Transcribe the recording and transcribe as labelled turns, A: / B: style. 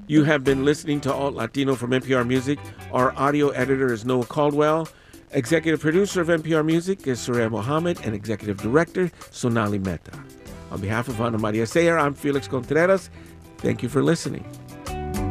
A: You have been listening to Alt Latino from NPR Music. Our audio editor is Noah Caldwell. Executive producer of NPR Music is Surya Mohammed, and executive director, Sonali Mehta. On behalf of Ana Maria Sayer, I'm Felix Contreras. Thank you for listening.